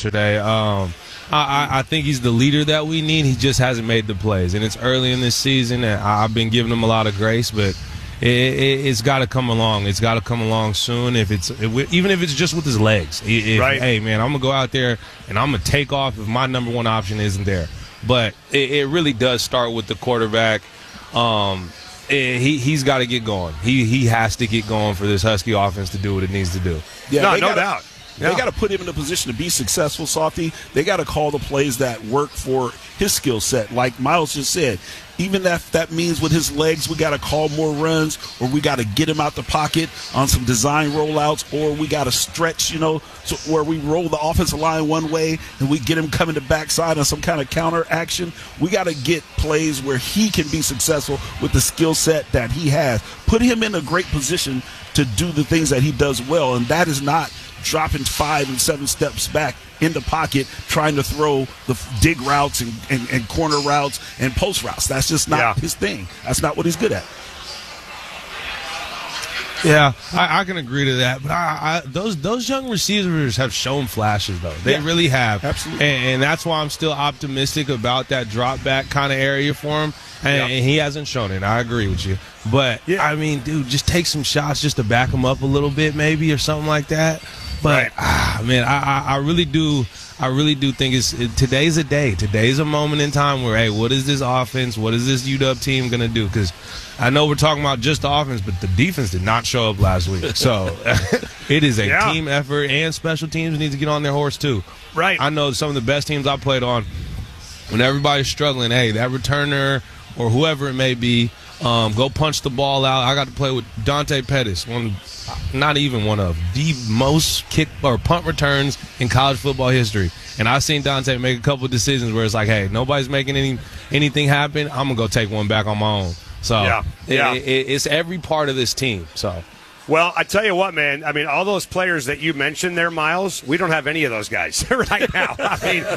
yesterday. I think he's the leader that we need. He just hasn't made the plays, and it's early in this season, and I've been giving him a lot of grace, but it's got to come along. It's got to come along soon. Even if it's just with his legs. Right. Hey, man, I'm gonna go out there and I'm gonna take off if my number one option isn't there. But it really does start with the quarterback. He's got to get going. He has to get going for this Husky offense to do what it needs to do. Yeah, no doubt. They got to put him in a position to be successful, Softy. They got to call the plays that work for his skill set. Like Miles just said, even if that means with his legs, we got to call more runs, or we got to get him out the pocket on some design rollouts, or we got to stretch, so where we roll the offensive line one way and we get him coming to backside on some kind of counter action. We got to get plays where he can be successful with the skill set that he has. Put him in a great position to do the things that he does well, and that is not dropping 5 and 7 steps back in the pocket, trying to throw the dig routes and corner routes and post routes. That's just not his thing. That's not what he's good at. Yeah, I can agree to that. But those young receivers have shown flashes, though. They really have. Absolutely. And that's why I'm still optimistic about that drop back kind of area for him. And he hasn't shown it. I agree with you. But, I mean, dude, just take some shots just to back him up a little bit maybe or something like that. But, man, I really do think today's a day. Today's a moment in time where, hey, what is this offense, what is this UW team going to do? Because I know we're talking about just the offense, but the defense did not show up last week. So it is a team effort, and special teams need to get on their horse too. Right. I know some of the best teams I played on, when everybody's struggling, hey, that returner or whoever it may be, go punch the ball out. I got to play with Dante Pettis, not even one of the most kick or punt returns in college football history. And I've seen Dante make a couple of decisions where it's like, hey, nobody's making anything happen. I'm going to go take one back on my own. So it's every part of this team. So. Well, I tell you what, man. I mean, all those players that you mentioned there, Miles, we don't have any of those guys right now. I'm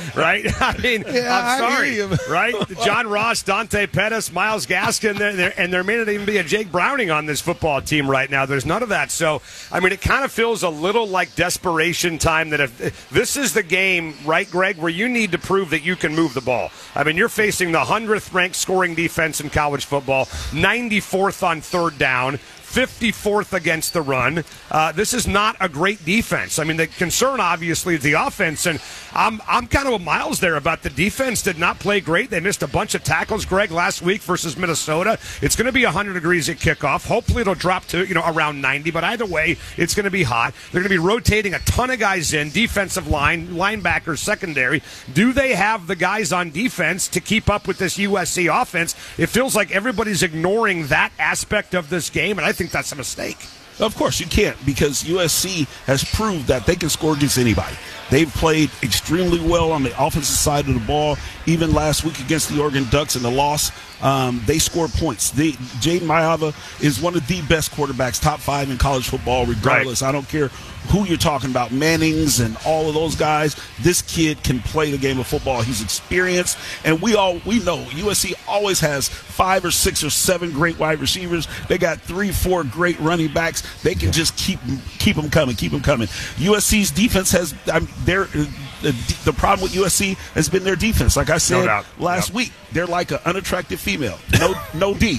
sorry, right? John Ross, Dante Pettis, Miles Gaskin, and there may not even be a Jake Browning on this football team right now. There's none of that. So, I mean, it kind of feels a little like desperation time that if this is the game, right, Greg, where you need to prove that you can move the ball. I mean, you're facing the 100th ranked scoring defense in college football, 94th on third down, 54th against the run. This is not a great defense. I mean, the concern obviously is the offense, and I'm kind of with Miles there about the defense did not play great. They missed a bunch of tackles, Greg, last week versus Minnesota. It's going to be 100 degrees at kickoff. Hopefully it'll drop to around 90, but either way, it's going to be hot. They're going to be rotating a ton of guys in, defensive line, linebackers, secondary. Do they have the guys on defense to keep up with this USC offense? It feels like everybody's ignoring that aspect of this game, and I think that's a mistake. Of course you can't, because USC has proved that they can score against anybody. They've played extremely well on the offensive side of the ball. Even last week against the Oregon Ducks in the loss, they scored points. Jaden Maiava is one of the best quarterbacks, top 5 in college football, regardless. Right. I don't care who you're talking about, Mannings and all of those guys. This kid can play the game of football. He's experienced, and we know USC always has 5 or 6 or 7 great wide receivers. They got 3, 4 great running backs. They can just keep them coming. USC's defense has the problem with USC has been their defense. Like I said last week, they're like an unattractive female. No D.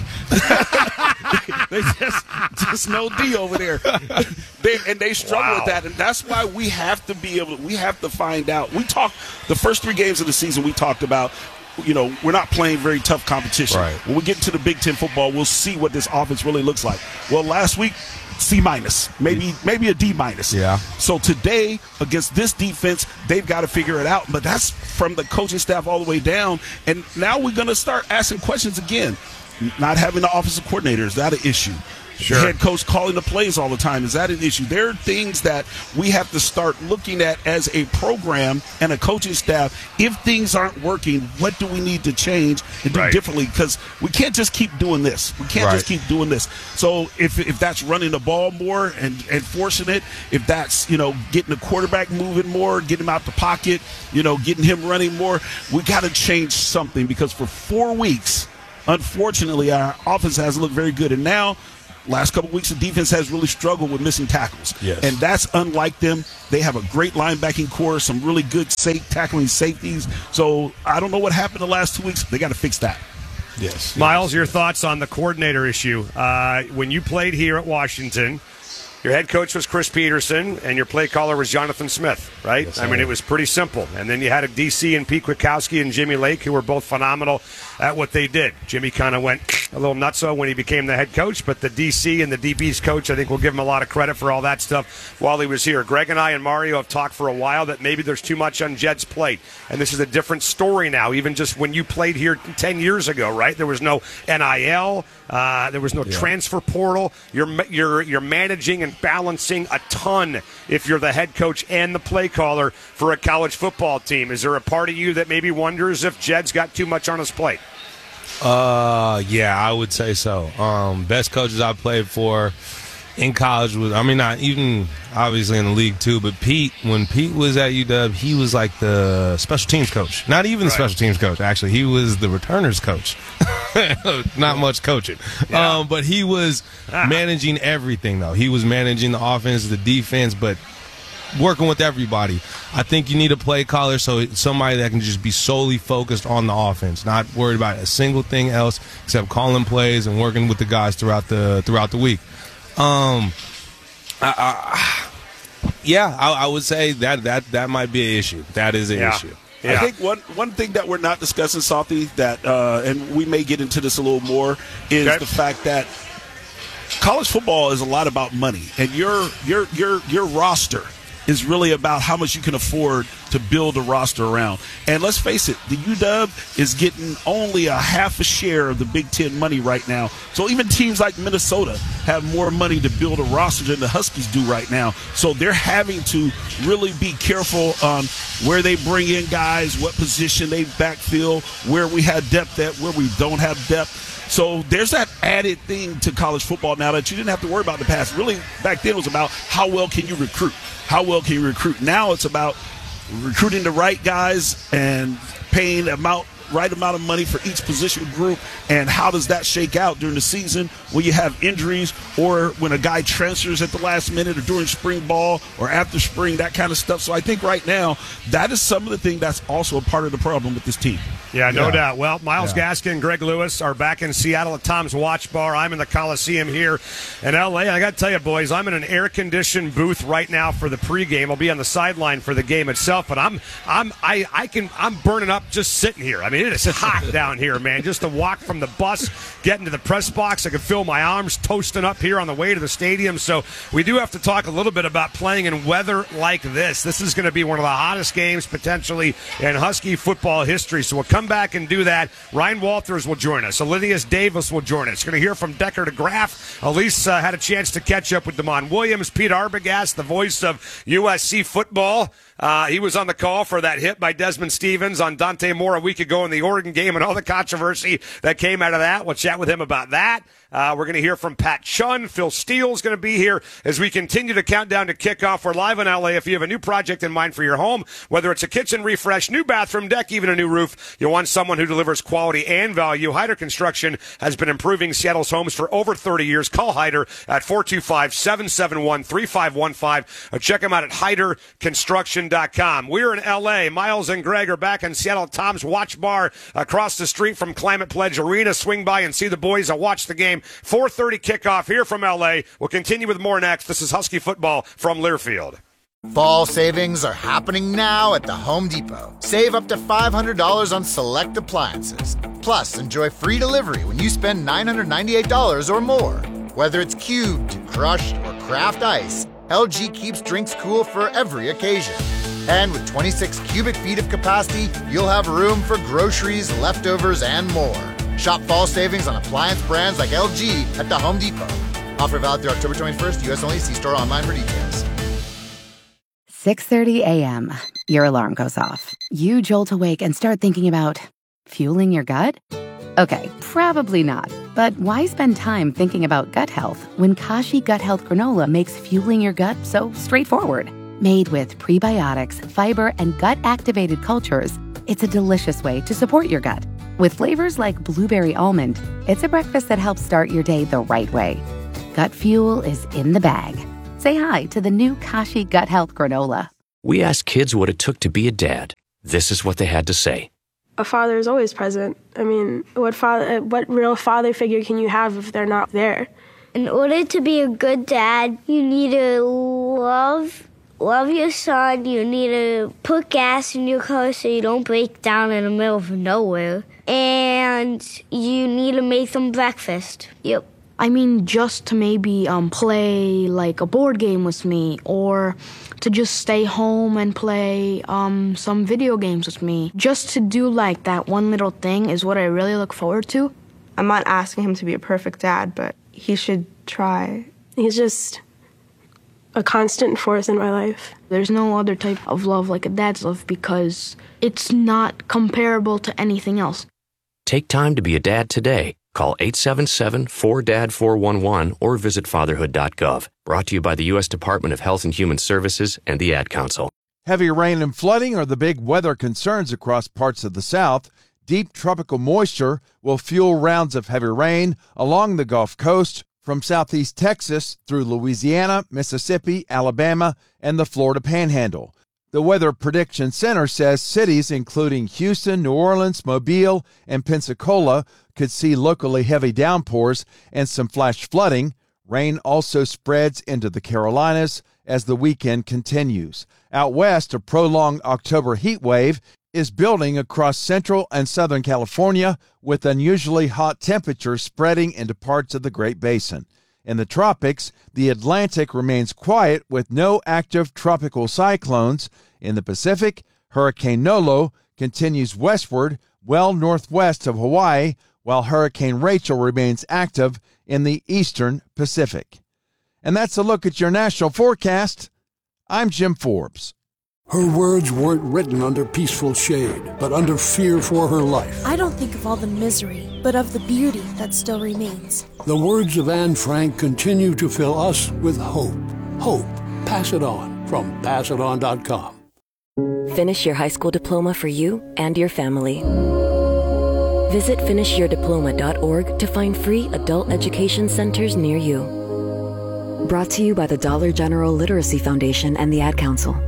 They just no D over there. They struggle with that, and that's why we have to find out. We talked the first 3 games of the season. We talked about, we're not playing very tough competition. Right. When we get into the Big Ten football, we'll see what this offense really looks like. Well, last week, C-, maybe a D-. Yeah. So today, against this defense, they've got to figure it out. But that's from the coaching staff all the way down. And now we're going to start asking questions again. Not having the offensive coordinator, is that an issue? Sure. Head coach calling the plays all the time, is that an issue? There are things that we have to start looking at as a program and a coaching staff. If things aren't working, what do we need to change and do differently? Because we can't just keep doing this. We can't just keep doing this. So if that's running the ball more and forcing it, if that's getting the quarterback moving more, getting him out the pocket, getting him running more, we got to change something, because for 4 weeks, unfortunately, our offense hasn't looked very good. And now last couple of weeks, the defense has really struggled with missing tackles. Yes. And that's unlike them. They have a great linebacking core, some really good tackling safeties. So I don't know what happened the last 2 weeks. They got to fix that. Yes. Miles, your thoughts on the coordinator issue? When you played here at Washington, your head coach was Chris Peterson, and your play caller was Jonathan Smith, right? Yes, I mean, it was pretty simple. And then you had a DC and Pete Kwiatkowski and Jimmy Lake, who were both phenomenal at what they did. Jimmy kind of went a little nutso when he became the head coach, but the DC and the DB's coach, I think we'll give him a lot of credit for all that stuff while he was here. Greg and I and Mario have talked for a while that maybe there's too much on Jed's plate, and this is a different story now, even just when you played here 10 years ago, right? There was no NIL, there was no transfer portal. You're managing and balancing a ton if you're the head coach and the play caller for a college football team. Is there a part of you that maybe wonders if Jed's got too much on his plate? Yeah, I would say so. Best coaches I played for in college was, I mean, not even obviously in the league too, but Pete, when Pete was at UW, he was like the special teams coach. Not even the special teams coach, actually. He was the returners coach. Not much coaching. Yeah. But he was managing everything, though. He was managing the offense, the defense, but working with everybody. I think you need a play caller, so somebody that can just be solely focused on the offense, not worried about a single thing else except calling plays and working with the guys throughout the week. I would say that might be an issue. That is an issue. Yeah. I think one thing that we're not discussing, Salty, that and we may get into this a little more, is the fact that college football is a lot about money, and your roster is really about how much you can afford to build a roster around. And let's face it, the UW is getting only a half a share of the Big Ten money right now. So even teams like Minnesota have more money to build a roster than the Huskies do right now. So they're having to really be careful on where they bring in guys, what position they backfill, where we have depth at, where we don't have depth. So there's that added thing to college football now that you didn't have to worry about in the past. Really, back then it was about how well can you recruit? How well can you recruit? Now it's about recruiting the right guys and paying the right amount of money for each position group, and how does that shake out during the season when you have injuries or when a guy transfers at the last minute or during spring ball or after spring, that kind of stuff. So I think right now that is some of the thing that's also a part of the problem with this team. Yeah, no doubt. Well, Miles Gaskin and Greg Lewis are back in Seattle at Tom's Watch Bar. I'm in the Coliseum here in L.A. I got to tell you, boys, I'm in an air-conditioned booth right now for the pregame. I'll be on the sideline for the game itself, but I'm burning up just sitting here. I mean, it is hot down here, man. Just to walk from the bus, get into the press box, I can feel my arms toasting up here on the way to the stadium. So we do have to talk a little bit about playing in weather like this. This is going to be one of the hottest games potentially in Husky football history. So we'll come back and do that. Ryan Walters will join us. Elinius Davis will join us. Going to hear from Decker DeGraff. Elise had a chance to catch up with Damon Williams. Pete Arbogast, the voice of USC football. He was on the call for that hit by Desmond Stevens on Dante Moore a week ago in the Oregon game and all the controversy that came out of that. We'll chat with him about that. We're going to hear from Pat Chun. Phil Steele's going to be here as we continue to count down to kickoff. We're live in LA. If you have a new project in mind for your home, whether it's a kitchen refresh, new bathroom deck, even a new roof, you want someone who delivers quality and value. Hyder Construction has been improving Seattle's homes for over 30 years. Call Hyder at 425-771-3515 or check them out at HyderConstruction.com. We're in LA. Miles and Greg are back in Seattle at Tom's Watch Bar across the street from Climate Pledge Arena. Swing by and see the boys. Watch the game. 4:30 kickoff here from LA. We'll continue with more next. This is Husky football from Learfield. Fall savings are happening now at the Home Depot. Save up to $500 on select appliances. Plus, enjoy free delivery when you spend $998 or more. Whether it's cubed, crushed, or craft ice, LG keeps drinks cool for every occasion. And with 26 cubic feet of capacity, you'll have room for groceries, leftovers, and more. Shop fall savings on appliance brands like LG at the Home Depot. Offer valid through October 21st, U.S. only. See store online for details. 6:30 a.m. Your alarm goes off. You jolt awake and start thinking about fueling your gut? Okay, probably not. But why spend time thinking about gut health when Kashi Gut Health Granola makes fueling your gut so straightforward? Made with prebiotics, fiber, and gut-activated cultures, it's a delicious way to support your gut. With flavors like blueberry almond, it's a breakfast that helps start your day the right way. gut fuel is in the bag. Say hi to the new Kashi Gut Health Granola. We asked kids what it took to be a dad. This is what they had to say. A father is always present. I mean, what real father figure can you have if they're not there? In order to be a good dad, you need to love your son. You need to put gas in your car so you don't break down in the middle of nowhere. And you need to make them breakfast. Yep. I mean, just to maybe play like a board game with me, or to just stay home and play some video games with me. Just to do like that one little thing is what I really look forward to. I'm not asking him to be a perfect dad, but he should try. He's just a constant force in my life. There's no other type of love like a dad's love because it's not comparable to anything else. Take time to be a dad today. Call 877-4DAD-411 or visit fatherhood.gov. Brought to you by the U.S. Department of Health and Human Services and the Ad Council. Heavy rain and flooding are the big weather concerns across parts of the South. Deep tropical moisture will fuel rounds of heavy rain along the Gulf Coast from southeast Texas through Louisiana, Mississippi, Alabama, and the Florida Panhandle. The Weather Prediction Center says cities including Houston, New Orleans, Mobile, and Pensacola could see locally heavy downpours and some flash flooding. Rain also spreads into the Carolinas as the weekend continues. Out west, a prolonged October heat wave is building across central and southern California with unusually hot temperatures spreading into parts of the Great Basin. In the tropics, the Atlantic remains quiet with no active tropical cyclones. In the Pacific, Hurricane Nolo continues westward well northwest of Hawaii, while Hurricane Rachel remains active in the eastern Pacific. And that's a look at your national forecast. I'm Jim Forbes. Her words weren't written under peaceful shade, but under fear for her life. I don't think of all the misery, but of the beauty that still remains. The words of Anne Frank continue to fill us with hope. Hope. Pass it on from PassItOn.com. Finish your high school diploma for you and your family. Visit finishyourdiploma.org to find free adult education centers near you. Brought to you by the Dollar General Literacy Foundation and the Ad Council.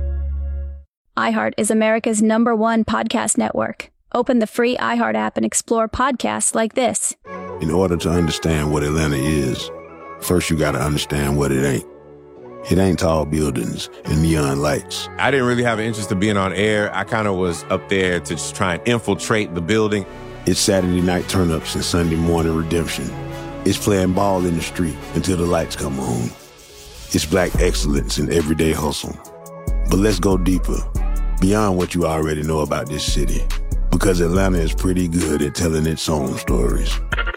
iHeart is America's #1 podcast network. Open the free iHeart app and explore podcasts like this. In order to understand what Atlanta is, first you got to understand what it ain't. It ain't tall buildings and neon lights. I didn't really have an interest in being on air. I kind of was up there to just try and infiltrate the building. It's Saturday night turn-ups and Sunday morning redemption. It's playing ball in the street until the lights come on. It's black excellence in everyday hustle. But let's go deeper, beyond what you already know about this city, because Atlanta is pretty good at telling its own stories.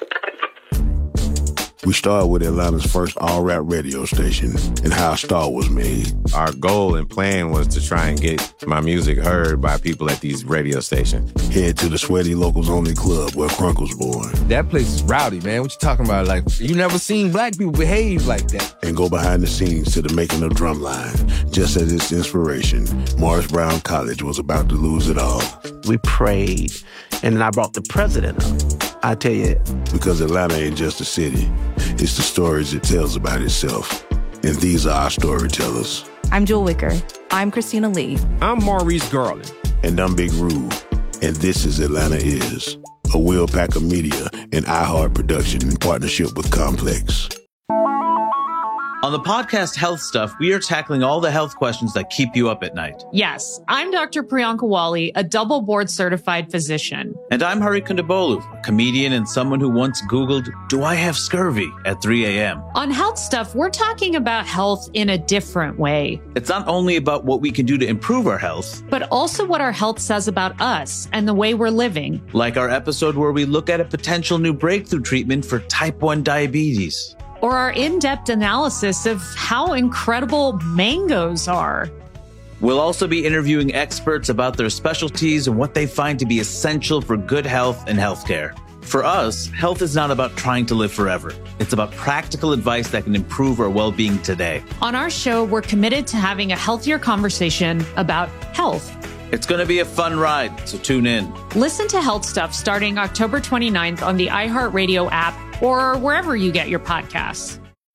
We started with Atlanta's first all-rap radio station and how a star was made. Our goal and plan was to try and get my music heard by people at these radio stations. Head to the Sweaty Locals Only Club where Crunk was born. That place is rowdy, man. What you talking about? Like, you never seen black people behave like that. And go behind the scenes to the making of Drumline. Just as its inspiration, Morris Brown College was about to lose it all. We prayed, and then I brought the president up. I tell you. Because Atlanta ain't just a city. It's the stories it tells about itself. And these are our storytellers. I'm Jewel Wicker. I'm Christina Lee. I'm Maurice Garland. And I'm Big Rube. And this is Atlanta Is, a Will Packer Media and iHeart production in partnership with Complex. On the podcast Health Stuff, we are tackling all the health questions that keep you up at night. Yes, I'm Dr. Priyanka Wali, a double board certified physician. And I'm Hari Kondabolu, a comedian and someone who once Googled, "Do I have scurvy?" at 3 a.m. On Health Stuff, we're talking about health in a different way. It's not only about what we can do to improve our health, but also what our health says about us and the way we're living. Like our episode where we look at a potential new breakthrough treatment for type 1 diabetes. Or our in-depth analysis of how incredible mangoes are. We'll also be interviewing experts about their specialties and what they find to be essential for good health and healthcare. For us, health is not about trying to live forever. It's about practical advice that can improve our well-being today. On our show, we're committed to having a healthier conversation about health. It's going to be a fun ride, so tune in. Listen to Health Stuff starting October 29th on the iHeartRadio app or wherever you get your podcasts.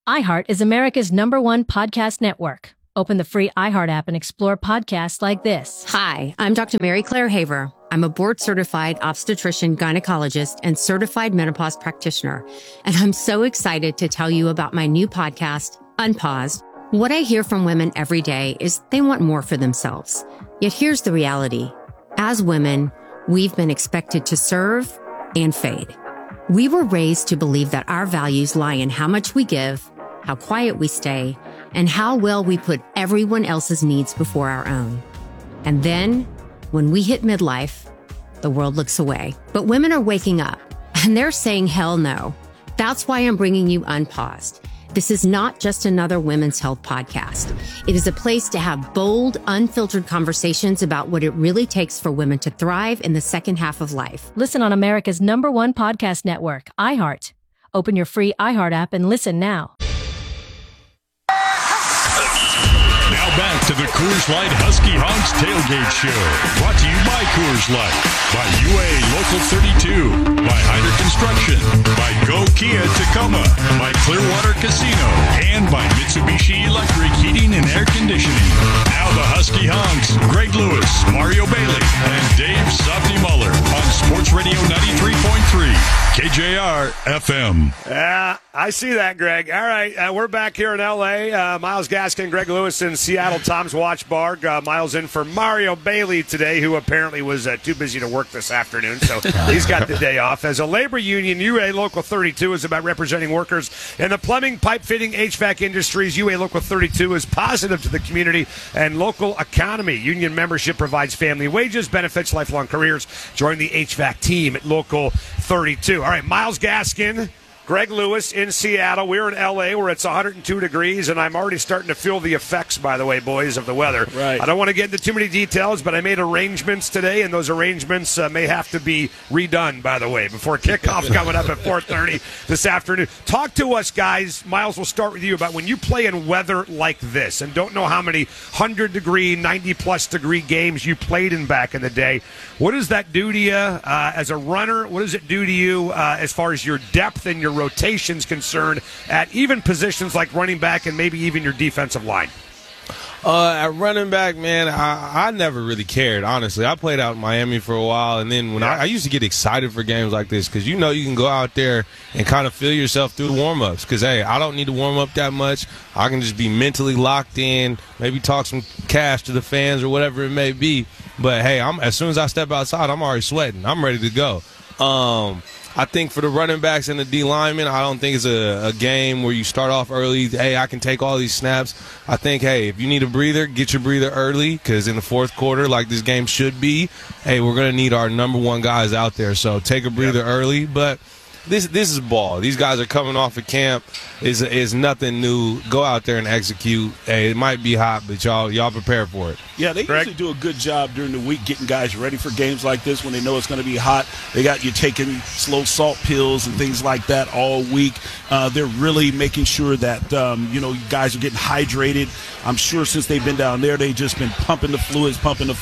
iHeart is America's #1 podcast network. Open the free iHeart app and explore podcasts like this. Hi, I'm Dr. Mary Claire Haver. I'm a board-certified obstetrician, gynecologist, and certified menopause practitioner. And I'm so excited to tell you about my new podcast, Unpaused. What I hear from women every day is they want more for themselves. Yet here's the reality. As women, we've been expected to serve and fade. We were raised to believe that our values lie in how much we give, how quiet we stay, and how well we put everyone else's needs before our own. And then, when we hit midlife, the world looks away. But women are waking up, and they're saying hell no. That's why I'm bringing you Unpaused. This is not just another women's health podcast. It is a place to have bold, unfiltered conversations about what it really takes for women to thrive in the second half of life. Listen on America's #1 podcast network, iHeart. Open your free iHeart app and listen now. Now back to the Coors Light Husky Honks Tailgate Show. Brought to you by Coors Light, by UA Local 32, by Hyder Construction, by Go Kia Tacoma, by Clearwater Casino, and by Mitsubishi Electric Heating and Air Conditioning. Now the Husky Honks, Greg Lewis, Mario Bailey, and Dave Softy Muller on Sports Radio 93.3, KJR FM. I see that, Greg. All right, we're back here in L.A. Miles Gaskin, Greg Lewis in Seattle, Tom's Watch Bar. Miles in for Mario Bailey today, who apparently was too busy to work this afternoon, so he's got the day off. As a labor union, UA Local 32 is about representing workers in the plumbing, pipe fitting, HVAC industries. UA Local 32 is positive to the community and local economy. Union membership provides family wages, benefits, lifelong careers. Join the HVAC team at Local 32. All right, Miles Gaskin, Greg Lewis in Seattle. We're in L.A. where it's 102 degrees, and I'm already starting to feel the effects, by the way, boys, of the weather. Right. I don't want to get into too many details, but I made arrangements today, and those arrangements may have to be redone, by the way, before kickoff coming up at 4:30 this afternoon. Talk to us, guys. Miles, we'll start with you about when you play in weather like this and don't know how many 100-degree, 90-plus degree games you played in back in the day. What does that do to you as a runner? What does it do to you as far as your depth and your rotations concerned at even positions like running back and maybe even your defensive line? At running back, man, I never really cared, honestly. I played out in Miami for a while, and then when I used to get excited for games like this because, you know, you can go out there and kind of feel yourself through the warm-ups because, hey, I don't need to warm up that much. I can just be mentally locked in, maybe talk some cash to the fans or whatever it may be. But, hey, as soon as I step outside, I'm already sweating. I'm ready to go. I think for the running backs and the D linemen, I don't think it's a game where you start off early. Hey, I can take all these snaps. I think, hey, if you need a breather, get your breather early because in the fourth quarter, like this game should be, hey, we're going to need our #1 guys out there. So take a breather early. But this is ball. These guys are coming off of camp. It's nothing new. Go out there and execute. Hey, it might be hot, but y'all prepare for it. Yeah, they usually do a good job during the week getting guys ready for games like this when they know it's going to be hot. They got you taking slow salt pills and things like that all week. They're really making sure that, guys are getting hydrated. I'm sure since they've been down there, they've just been pumping the fluids.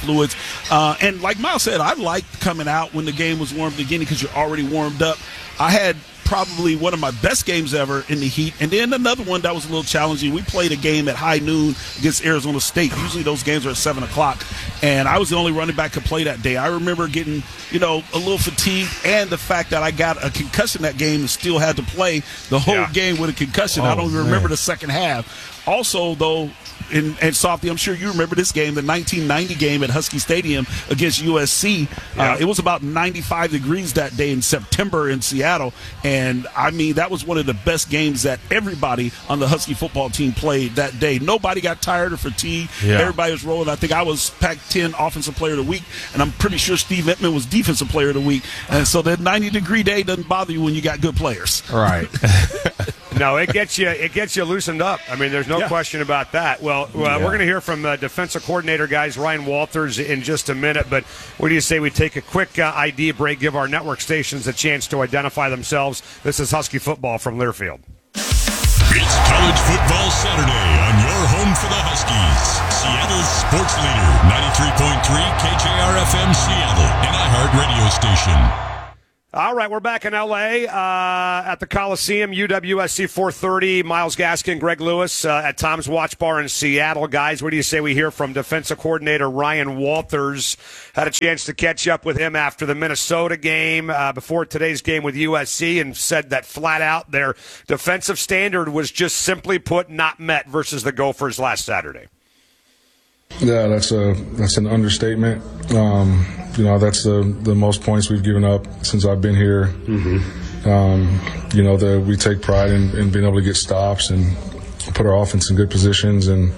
And like Miles said, I liked coming out when the game was warm at the beginning because you're already warmed up. I had probably one of my best games ever in the heat. And then another one that was a little challenging. We played a game at high noon against Arizona State. Usually those games are at 7 o'clock. And I was the only running back to play that day. I remember getting, a little fatigued and the fact that I got a concussion that game and still had to play the whole game with a concussion. I don't even remember the second half. Also, though, and Softy, I'm sure you remember this game, the 1990 game at Husky Stadium against USC. It was about 95 degrees that day in September in Seattle. And, I mean, that was one of the best games that everybody on the Husky football team played that day. Nobody got tired or fatigued. Everybody was rolling. I think I was Pac-10 Offensive Player of the Week, and I'm pretty sure Steve Entman was Defensive Player of the Week. And so that 90-degree day doesn't bother you when you got good players. Right. No, it gets you loosened up. I mean, there's no question about that. Well, we're going to hear from defensive coordinator guys Ryan Walters in just a minute. But what do you say we take a quick ID break, give our network stations a chance to identify themselves? This is Husky football from Learfield. It's College Football Saturday on your home for the Huskies. Seattle's sports leader, 93.3 KJR FM Seattle, an iHeart radio station. All right, we're back in L.A. At the Coliseum, UWSC 4:30. Myles Gaskin, Greg Lewis at Tom's Watch Bar in Seattle. Guys, what do you say we hear from defensive coordinator Ryan Walters? Had a chance to catch up with him after the Minnesota game, before today's game with USC, and said that flat out their defensive standard was just simply put not met versus the Gophers last Saturday. Yeah, that's an understatement. That's the most points we've given up since I've been here. Mm-hmm. We take pride in being able to get stops and put our offense in good positions. And,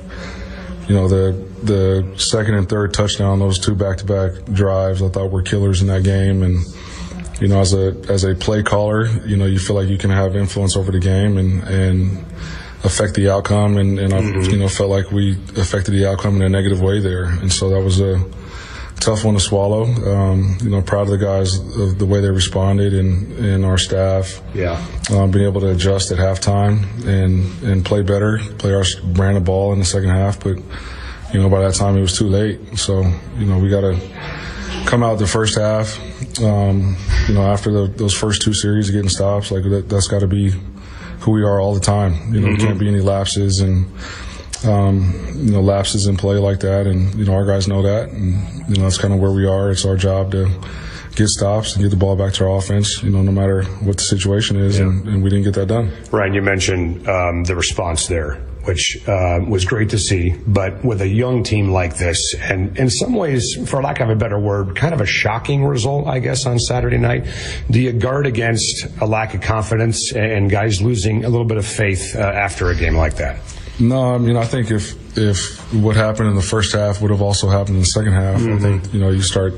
the second and third touchdown, those two back-to-back drives, I thought were killers in that game. And, as a play caller, you feel like you can have influence over the game and affect the outcome. And I, felt like we affected the outcome in a negative way there. And so that was a tough one to swallow. Proud of the guys of the way they responded and our staff. Yeah. Being able to adjust at halftime and play better, play our brand of ball in the second half. But, by that time it was too late. So, we got to come out the first half, after those first two series of getting stops, like that's got to be who we are all the time. There can't be any lapses and, lapses in play like that. And, our guys know that. And, that's kind of where we are. It's our job to get stops and get the ball back to our offense, no matter what the situation is. Yeah. And we didn't get that done. Ryan, you mentioned the response there, which was great to see. But with a young team like this, and in some ways, for lack of a better word, kind of a shocking result, I guess, on Saturday night, do you guard against a lack of confidence and guys losing a little bit of faith after a game like that? No, I think if what happened in the first half would have also happened in the second half, I think, you start,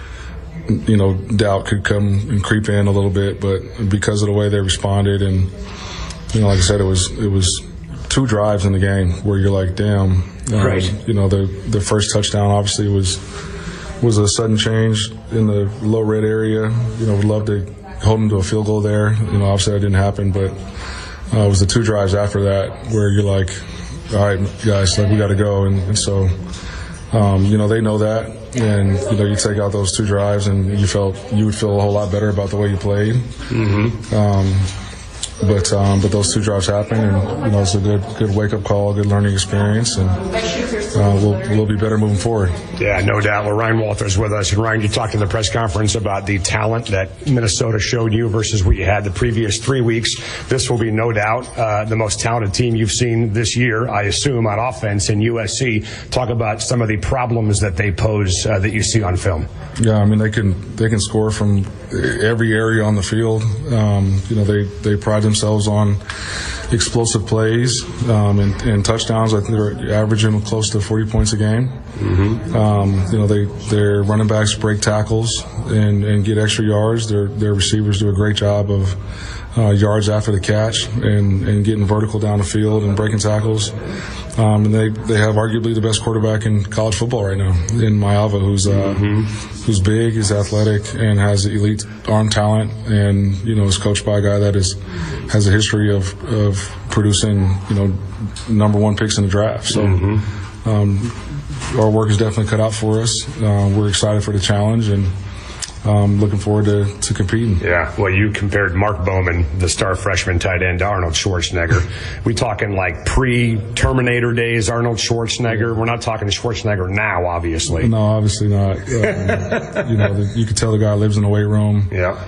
doubt could come and creep in a little bit. But because of the way they responded and, like I said, it was two drives in the game where you're like, damn. Right. The first touchdown obviously was a sudden change in the low red area. Would love to hold them to a field goal there. Obviously that didn't happen, but it was the two drives after that where you're like, all right, guys, we got to go. And so, they know that. And, you take out those two drives and you would feel a whole lot better about the way you played. Mm-hmm. But those two drives happened, and it's a good wake up call, a good learning experience, and we'll be better moving forward. Yeah, no doubt. Well, Ryan Walters with us, and Ryan, you talked in the press conference about the talent that Minnesota showed you versus what you had the previous 3 weeks. This will be no doubt the most talented team you've seen this year, I assume, on offense in USC. Talk about some of the problems that they pose that you see on film. Yeah, they can score from every area on the field. They pride themselves on explosive plays and touchdowns. I think they're averaging close to 40 points a game. Mm-hmm. Their running backs break tackles and get extra yards. Their receivers do a great job of yards after the catch and getting vertical down the field and breaking tackles. And they have arguably the best quarterback in college football right now in Maiava, who's big, he's athletic, and has elite arm talent, and is coached by a guy that has a history of producing number one picks in the draft. So our work is definitely cut out for us. We're excited for the challenge and looking forward to competing. Yeah, well, you compared Mark Bowman, the star freshman tight end, to Arnold Schwarzenegger. We talking like pre-Terminator days Arnold Schwarzenegger? We're not talking Schwarzenegger now, obviously. No, obviously not. You could tell the guy lives in the weight room. Yeah.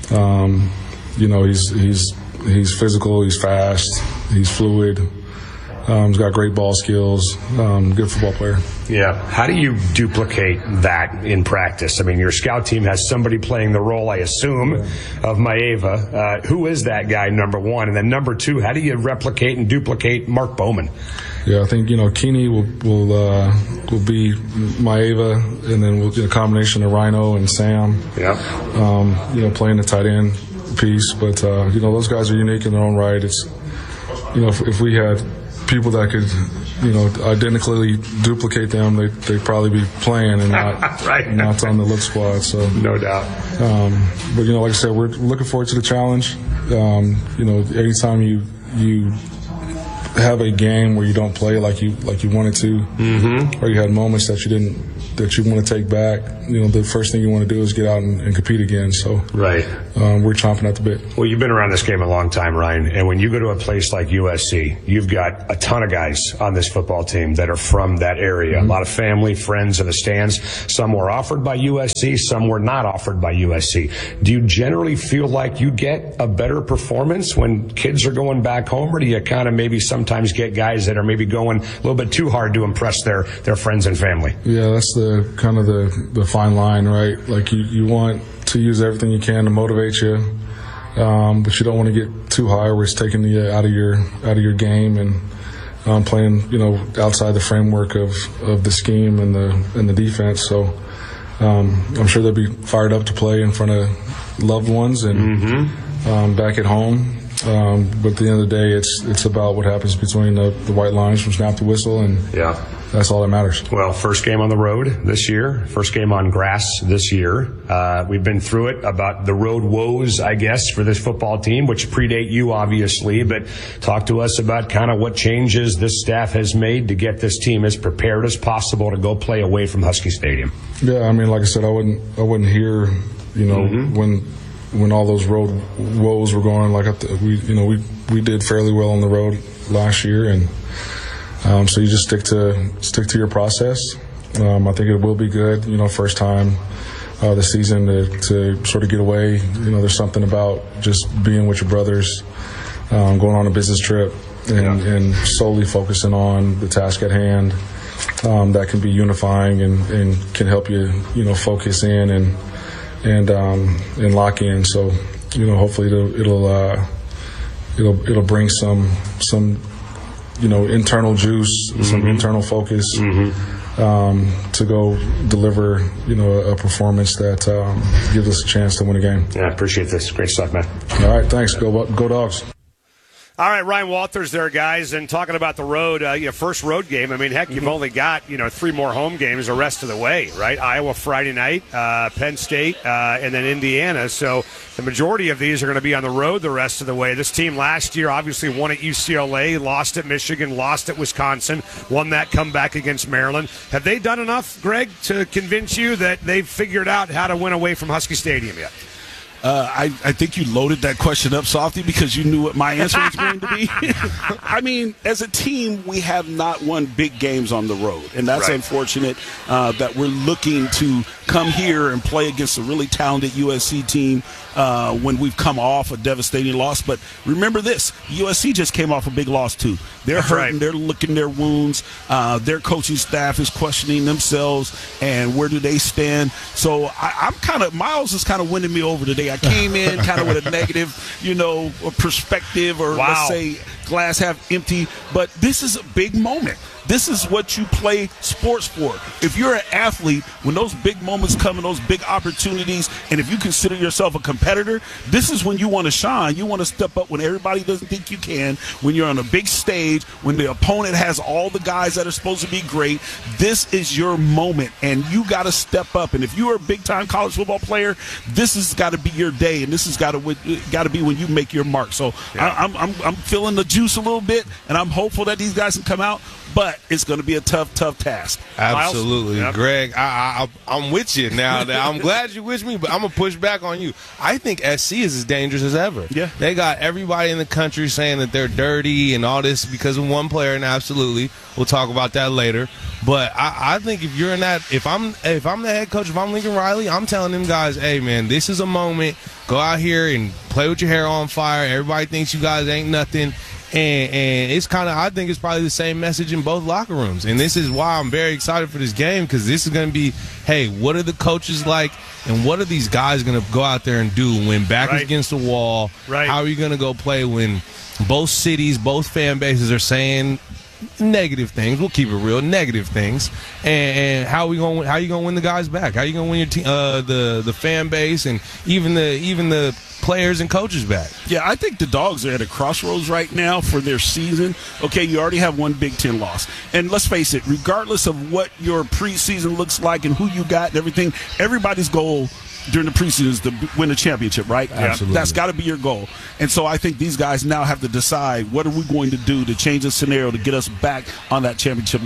He's physical, he's fast, he's fluid. He's got great ball skills, good football player. Yeah. How do you duplicate that in practice? Your scout team has somebody playing the role, I assume, of Maiava. Who is that guy, number one? And then number two, how do you replicate and duplicate Mark Bowman? Yeah, I think, Keeney will be Maiava, and then we'll get a combination of Rhino and Sam. Yeah. Playing the tight end piece. But, those guys are unique in their own right. It's, if we had people that could, identically duplicate them, they'd probably be playing and not right. Not on the look squad. So no doubt. But like I said, we're looking forward to the challenge. Anytime you have a game where you don't play like you wanted to, or you had moments that you didn't that you want to take back, the first thing you want to do is get out and compete again. So right, we're chomping at the bit. Well, you've been around this game a long time, Ryan, and when you go to a place like USC, you've got a ton of guys on this football team that are from that area. A lot of family, friends in the stands. Some were offered by USC, some were not offered by USC. Do you generally feel like you get a better performance when kids are going back home, or do you kind of maybe sometimes get guys that are maybe going a little bit too hard to impress their friends and family? Yeah, that's the kind of the fine line, right? Like you want to use everything you can to motivate you, but you don't want to get too high where it's taking you out of your game and playing outside the framework of the scheme and the defense. So I'm sure they'll be fired up to play in front of loved ones and back at home. But at the end of the day, it's about what happens between the white lines from snap to whistle, and that's all that matters. Well, first game on the road this year, first game on grass this year. We've been through it about the road woes, I guess, for this football team, which predate you, obviously. But talk to us about kind of what changes this staff has made to get this team as prepared as possible to go play away from Husky Stadium. Yeah, I mean, like I said, I wouldn't hear, when all those road woes were going. Like we did fairly well on the road last year, and so you just stick to your process. I think it will be good. First time this season to sort of get away. There's something about just being with your brothers, going on a business trip, and solely focusing on the task at hand. That can be unifying and can help you, focus in and lock in. So, hopefully it'll bring some internal juice, some internal focus to go deliver, a performance that gives us a chance to win a game. Yeah, I appreciate this. Great stuff, man. All right, thanks. Go Dogs. All right, Ryan Walters there, guys, and talking about the road, first road game. I mean, heck, you've only got, 3 more home games the rest of the way, right? Iowa Friday night, Penn State, and then Indiana. So the majority of these are going to be on the road the rest of the way. This team last year obviously won at UCLA, lost at Michigan, lost at Wisconsin, won that comeback against Maryland. Have they done enough, Greg, to convince you that they've figured out how to win away from Husky Stadium yet? I think you loaded that question up, Softy, because you knew what my answer was going to be. I mean, as a team, we have not won big games on the road, and that's unfortunate that we're looking to come here and play against a really talented USC team when we've come off a devastating loss. But remember this, USC just came off a big loss, too. They're hurting. They're licking their wounds. Their coaching staff is questioning themselves, and where do they stand? So I'm kind of – Miles is kind of winning me over today. I came in kind of with a negative, perspective, or let's say glass half empty. But this is a big moment. This is what you play sports for. If you're an athlete, when those big moments come and those big opportunities, and if you consider yourself a competitor, this is when you want to shine. You want to step up when everybody doesn't think you can, when you're on a big stage, when the opponent has all the guys that are supposed to be great. This is your moment, and you got to step up. And if you're a big-time college football player, this has got to be your day, and this has got to be when you make your mark. So I'm feeling the juice a little bit, and I'm hopeful that these guys can come out. But it's going to be a tough task. Absolutely. Greg, I'm with you now. I'm glad you're with me, but I'm going to push back on you. I think SC is as dangerous as ever. Yeah. They got everybody in the country saying that they're dirty and all this because of one player, and absolutely. We'll talk about that later. But I think if you're in that, if I'm the head coach, if I'm Lincoln Riley, I'm telling them guys, hey, man, this is a moment. Go out here and play with your hair on fire. Everybody thinks you guys ain't nothing. And it's kind of, I think it's probably the same message in both locker rooms. And this is why I'm very excited for this game, because this is going to be, hey, what are the coaches like, and what are these guys going to go out there and do when back is against the wall? Right. How are you going to go play when both cities, both fan bases are saying negative things? We'll keep it real, negative things. And how you going to win the guys back? How are you going to win your team, the fan base, and even the players and coaches back? Yeah, I think the Dogs are at a crossroads right now for their season. Okay, you already have one Big Ten loss. And let's face it, regardless of what your preseason looks like and who you got and everything, everybody's goal during the preseason is to win a championship, right? Absolutely. That's got to be your goal. And so I think these guys now have to decide, what are we going to do to change the scenario to get us back on that championship level?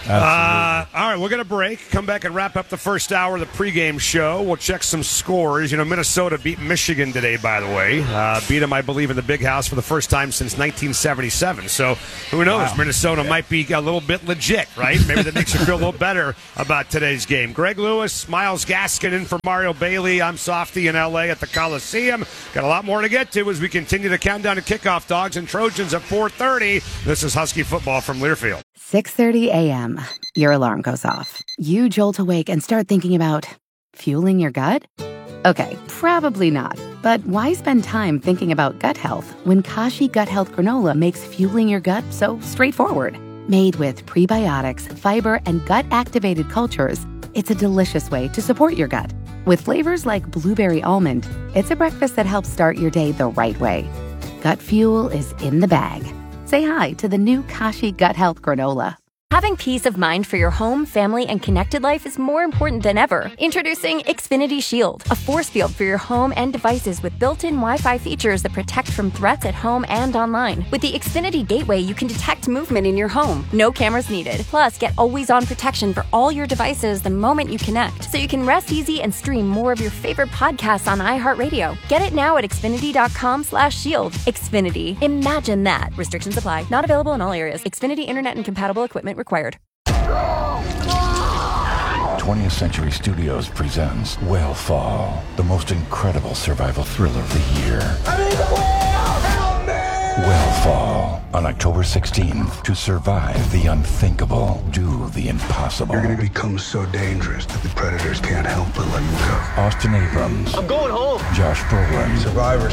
All right, we're going to break. Come back and wrap up the first hour of the pregame show. We'll check some scores. Minnesota beat Michigan today, by the way. Beat them, I believe, in the Big House for the first time since 1977. So who knows? Wow. Minnesota might be a little bit legit, right? Maybe that makes you feel a little better about today's game. Greg Lewis, Myles Gaskin in for Mario Bailey. I'm Softy in L.A. at the Coliseum. Got a lot more to get to as we continue to count down to kickoff. Dogs and Trojans at 4:30. This is Husky football from Learfield. 6:30 a.m. Your alarm goes off. You jolt awake and start thinking about fueling your gut? Okay, probably not. But why spend time thinking about gut health when Kashi Gut Health Granola makes fueling your gut so straightforward? Made with prebiotics, fiber, and gut-activated cultures, it's a delicious way to support your gut. With flavors like blueberry almond, it's a breakfast that helps start your day the right way. Gut fuel is in the bag. Say hi to the new Kashi Gut Health Granola. Having peace of mind for your home, family, and connected life is more important than ever. Introducing Xfinity Shield, a force field for your home and devices with built-in Wi-Fi features that protect from threats at home and online. With the Xfinity Gateway, you can detect movement in your home. No cameras needed. Plus, get always-on protection for all your devices the moment you connect, so you can rest easy and stream more of your favorite podcasts on iHeartRadio. Get it now at Xfinity.com/shield. Xfinity. Imagine that. Restrictions apply. Not available in all areas. Xfinity Internet and compatible equipment required. 20th Century Studios presents Whale Fall, the most incredible survival thriller of the year. Whale Fall, on October 16th. To survive the unthinkable, do the impossible. You're going to become so dangerous that the predators can't help but let you go. Austin Abrams. I'm going home. Josh Brolin. Survivor.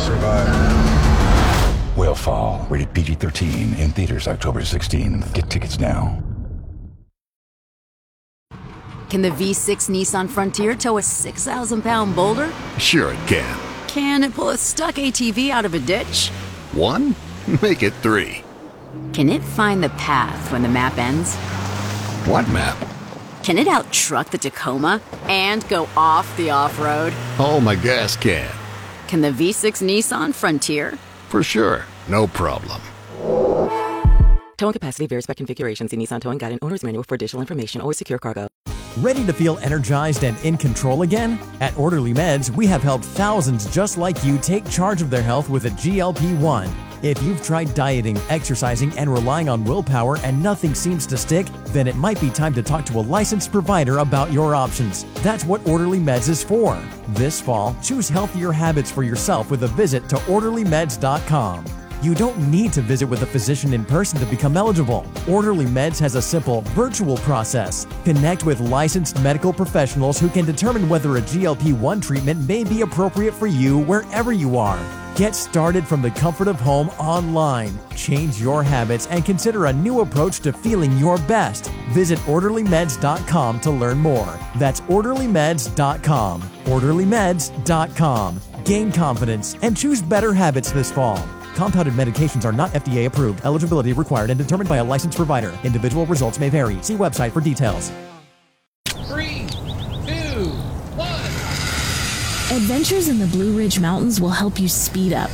Whale Fall, rated PG-13, in theaters October 16th. Get tickets now. Can the V6 Nissan Frontier tow a 6,000-pound boulder? Sure it can. Can it pull a stuck ATV out of a ditch? 1? Make it 3. Can it find the path when the map ends? What map? Can it out-truck the Tacoma and go off the off-road? Oh, my gas can. Can the V6 Nissan Frontier? For sure. No problem. Towing capacity varies by configuration. See Nissan Towing Guide and Owner's Manual for additional information. Always secure cargo. Ready to feel energized and in control again? At Orderly Meds, we have helped thousands just like you take charge of their health with a GLP-1. If you've tried dieting, exercising, and relying on willpower and nothing seems to stick, then it might be time to talk to a licensed provider about your options. That's what Orderly Meds is for. This fall, choose healthier habits for yourself with a visit to orderlymeds.com. You don't need to visit with a physician in person to become eligible. Orderly Meds has a simple, virtual process. Connect with licensed medical professionals who can determine whether a GLP-1 treatment may be appropriate for you wherever you are. Get started from the comfort of home online. Change your habits and consider a new approach to feeling your best. Visit orderlymeds.com to learn more. That's orderlymeds.com. orderlymeds.com. Gain confidence and choose better habits this fall. Compounded medications are not FDA approved. Eligibility required and determined by a licensed provider. Individual results may vary. See website for details. 3, 2, 1. Adventures in the Blue Ridge Mountains will help you speed up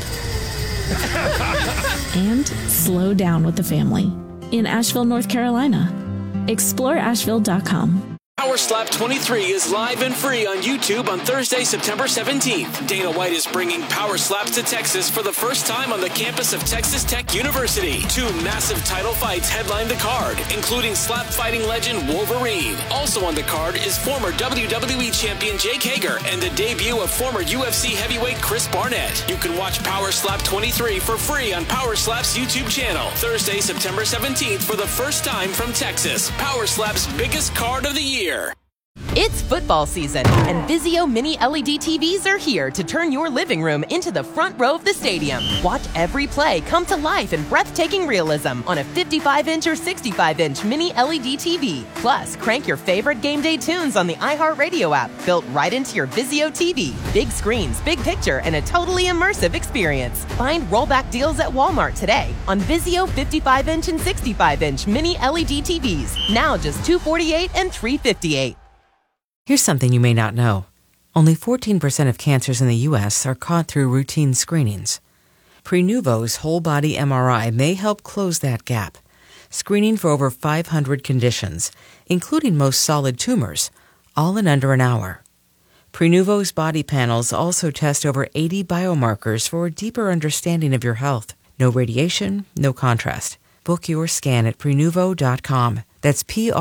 and slow down with the family in Asheville, North Carolina. Explore Asheville.com. Power Slap 23 is live and free on YouTube on Thursday, September 17th. Dana White is bringing Power Slaps to Texas for the first time on the campus of Texas Tech University. 2 massive title fights headline the card, including slap fighting legend Wolverine. Also on the card is former WWE champion Jake Hager and the debut of former UFC heavyweight Chris Barnett. You can watch Power Slap 23 for free on Power Slap's YouTube channel. Thursday, September 17th for the first time from Texas. Power Slap's biggest card of the year. It's football season, and Vizio Mini LED TVs are here to turn your living room into the front row of the stadium. Watch every play come to life in breathtaking realism on a 55-inch or 65-inch Mini LED TV. Plus, crank your favorite game day tunes on the iHeartRadio app, built right into your Vizio TV. Big screens, big picture, and a totally immersive experience. Find rollback deals at Walmart today on Vizio 55-inch and 65-inch Mini LED TVs. Now just $248 and $358. Here's something you may not know. Only 14% of cancers in the U.S. are caught through routine screenings. Prenuvo's whole-body MRI may help close that gap. screening for over 500 conditions, including most solid tumors, all in under an hour. Prenuvo's body panels also test over 80 biomarkers for a deeper understanding of your health. No radiation, no contrast. Book your scan at Prenuvo.com. That's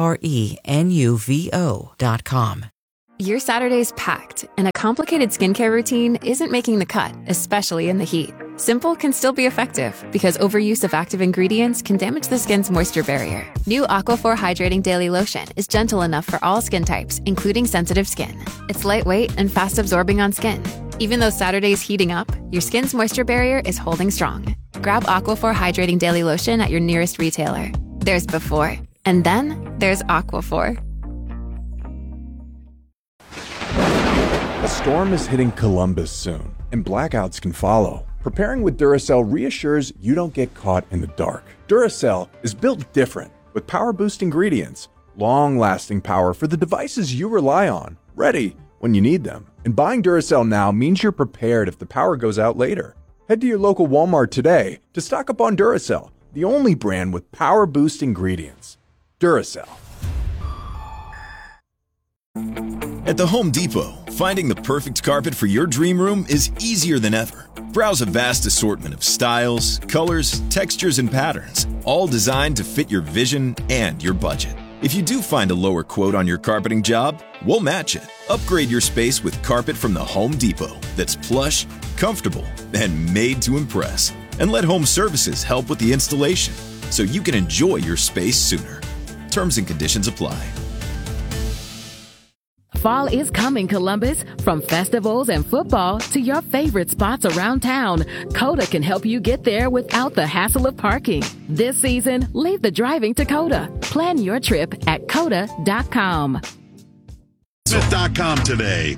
Prenuvo.com. Your Saturday's packed, and a complicated skincare routine isn't making the cut, especially in the heat. Simple can still be effective because overuse of active ingredients can damage the skin's moisture barrier. New Aquaphor Hydrating Daily Lotion is gentle enough for all skin types, including sensitive skin. It's lightweight and fast absorbing on skin. Even though Saturday's heating up, your skin's moisture barrier is holding strong. Grab Aquaphor Hydrating Daily Lotion at your nearest retailer. There's before, and then there's Aquaphor. A storm is hitting Columbus soon, and blackouts can follow. Preparing with Duracell reassures you don't get caught in the dark. Duracell is built different, with power-boost ingredients, long-lasting power for the devices you rely on, ready when you need them. And buying Duracell now means you're prepared if the power goes out later. Head to your local Walmart today to stock up on Duracell, the only brand with power-boost ingredients. Duracell. At the Home Depot, finding the perfect carpet for your dream room is easier than ever. Browse a vast assortment of styles, colors, textures, and patterns, all designed to fit your vision and your budget. If you do find a lower quote on your carpeting job, we'll match it. Upgrade your space with carpet from the Home Depot that's plush, comfortable, and made to impress. And let Home Services help with the installation so you can enjoy your space sooner. Terms and conditions apply. Fall is coming, Columbus. From festivals and football to your favorite spots around town, Coda can help you get there without the hassle of parking. This season, leave the driving to Coda. Plan your trip at Coda.com. Smith.com today.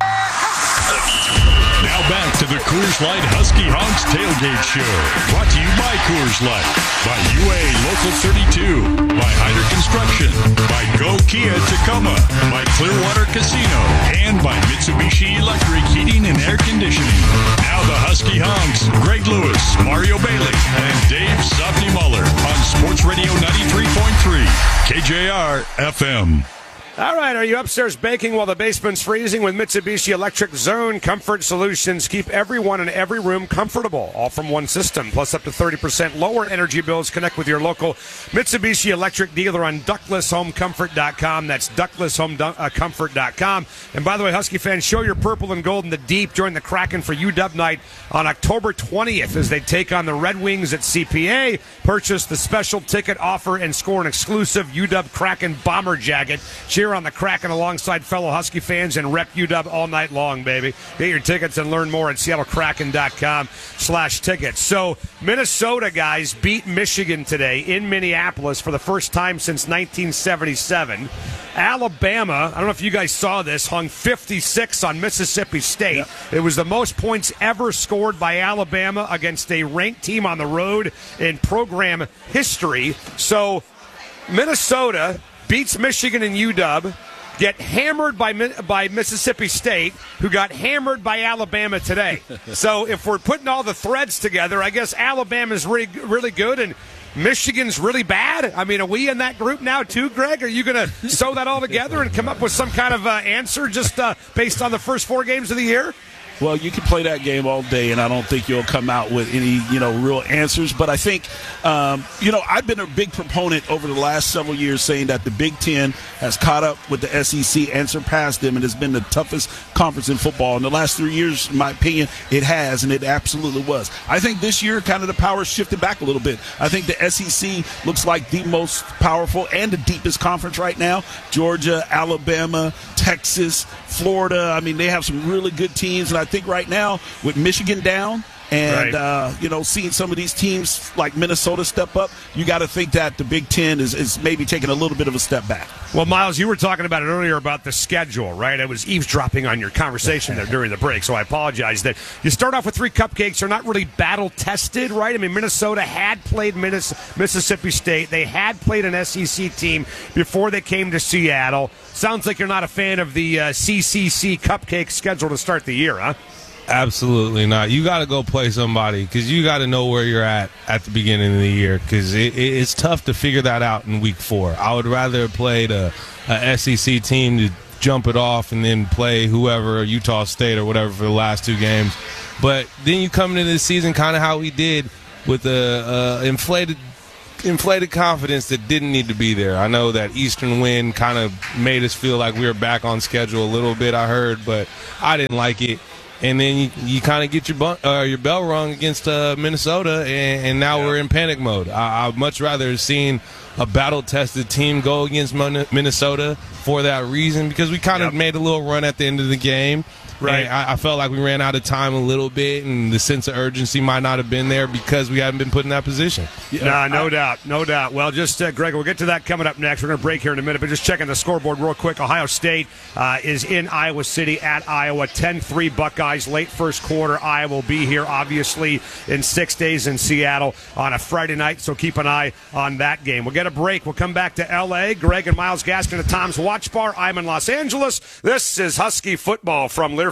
Now back to the Coors Light Husky Honks Tailgate Show. Brought to you by Coors Light, by UA Local 32, by Hyder Construction, by Go Kia Tacoma, by Clearwater Casino, and by Mitsubishi Electric Heating and Air Conditioning. Now the Husky Honks, Greg Lewis, Mario Bailey, and Dave Softy Muller on Sports Radio 93.3, KJR FM. All right, are you upstairs baking while the basement's freezing? With Mitsubishi Electric Zone Comfort Solutions, keep everyone in every room comfortable, all from one system, plus up to 30% lower energy bills. Connect with your local Mitsubishi Electric dealer on DuctlessHomeComfort.com. That's DuctlessHomeComfort.com. And by the way, Husky fans, show your purple and gold in the deep. Join the Kraken for UW Night on October 20th as they take on the Red Wings at CPA. Purchase the special ticket offer and score an exclusive UW Kraken bomber jacket. Cheer on the Kraken alongside fellow Husky fans and rep UW all night long, baby. Get your tickets and learn more at SeattleKraken.com/tickets. So Minnesota guys beat Michigan today in Minneapolis for the first time since 1977. Alabama, I don't know if you guys saw this, hung 56 on Mississippi State. Yep. It was the most points ever scored by Alabama against a ranked team on the road in program history. So Minnesota beats Michigan and UW, get hammered by Mississippi State, who got hammered by Alabama today. So if we're putting all the threads together, I guess Alabama's really, really good and Michigan's really bad. I mean, are we in that group now too, Greg? Are you going to sew that all together and come up with some kind of answer just based on the first 4 games of the year? Well, you can play that game all day, and I don't think you'll come out with any, real answers. But I think, I've been a big proponent over the last several years saying that the Big Ten has caught up with the SEC and surpassed them, and has been the toughest conference in football. In the last 3 years, in my opinion, it has, and it absolutely was. I think this year, kind of the power shifted back a little bit. I think the SEC looks like the most powerful and the deepest conference right now. Georgia, Alabama, Texas, Florida. I mean, they have some really good teams, and I think right now with Michigan down and, seeing some of these teams like Minnesota step up, you got to think that the Big Ten is maybe taking a little bit of a step back. Well, Miles, you were talking about it earlier about the schedule, right? I was eavesdropping on your conversation there during the break, so I apologize that you start off with 3 cupcakes. They're not really battle-tested, right? I mean, Minnesota had played Mississippi State. They had played an SEC team before they came to Seattle. Sounds like you're not a fan of the CCC cupcake schedule to start the year, huh? Absolutely not. You got to go play somebody because you got to know where you're at the beginning of the year because it's tough to figure that out in week 4. I would rather have played a SEC team to jump it off and then play whoever, Utah State or whatever, for the last 2 games. But then you come into this season kind of how we did with the inflated confidence that didn't need to be there. I know that Eastern win kind of made us feel like we were back on schedule a little bit, I heard, but I didn't like it. And then you kind of get your bell rung against Minnesota, and now we're in panic mode. I'd much rather have seen a battle-tested team go against Minnesota for that reason because we kind of made a little run at the end of the game. Right. And I felt like we ran out of time a little bit, and the sense of urgency might not have been there because we haven't been put in that position. No doubt. Well, just, Greg, we'll get to that coming up next. We're going to break here in a minute, but just checking the scoreboard real quick. Ohio State is in Iowa City at Iowa. 10-3 Buckeyes, late first quarter. Iowa will be here, obviously, in 6 days in Seattle on a Friday night, so keep an eye on that game. We'll get a break. We'll come back to L.A. Greg and Miles Gaskin at Tom's Watch Bar. I'm in Los Angeles. This is Husky football from Learfield.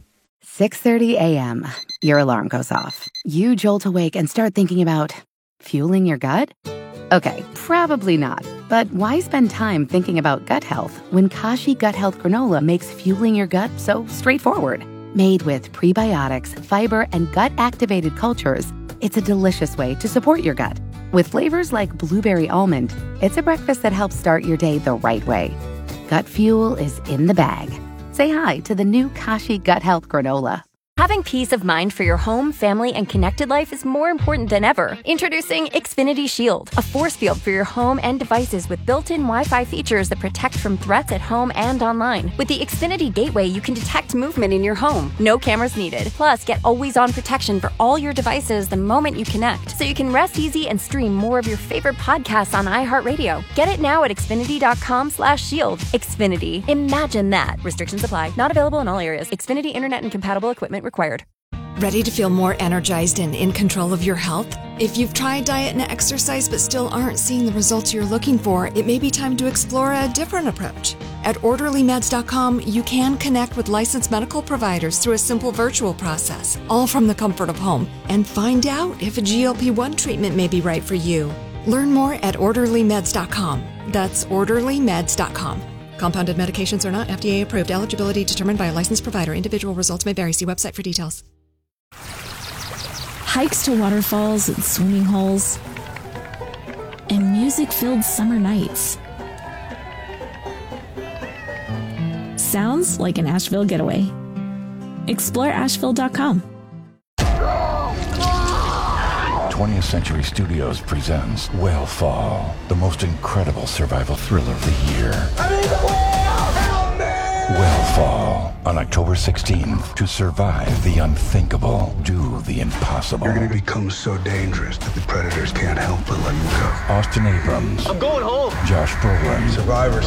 6:30 a.m. Your alarm goes off. You jolt awake and start thinking about fueling your gut? Okay, probably not. But why spend time thinking about gut health when Kashi Gut Health Granola makes fueling your gut so straightforward? Made with prebiotics, fiber, and gut-activated cultures, it's a delicious way to support your gut. With flavors like blueberry almond, it's a breakfast that helps start your day the right way. Gut fuel is in the bag. Say hi to the new Kashi Gut Health Granola. Having peace of mind for your home, family, and connected life is more important than ever. Introducing Xfinity Shield, a force field for your home and devices with built-in Wi-Fi features that protect from threats at home and online. With the Xfinity Gateway, you can detect movement in your home. No cameras needed. Plus, get always-on protection for all your devices the moment you connect, so you can rest easy and stream more of your favorite podcasts on iHeartRadio. Get it now at Xfinity.com/shield. Xfinity. Imagine that. Restrictions apply. Not available in all areas. Xfinity Internet and compatible equipment required. Ready to feel more energized and in control of your health? If you've tried diet and exercise but still aren't seeing the results you're looking for, it may be time to explore a different approach. At OrderlyMeds.com, you can connect with licensed medical providers through a simple virtual process, all from the comfort of home, and find out if a GLP-1 treatment may be right for you. Learn more at OrderlyMeds.com. That's OrderlyMeds.com. Compounded medications are not FDA approved. Eligibility determined by a licensed provider. Individual results may vary. See website for details. Hikes to waterfalls and swimming holes, and music-filled summer nights. Sounds like an Asheville getaway. Explore Asheville.com. 20th Century Studios presents Whale the most incredible survival thriller of the year. Whale on October 16th. To survive the unthinkable, do the impossible. You're going to become so dangerous that the predators can't help but let you go. Austin Abrams. I'm going home. Josh Brolin. Survivor.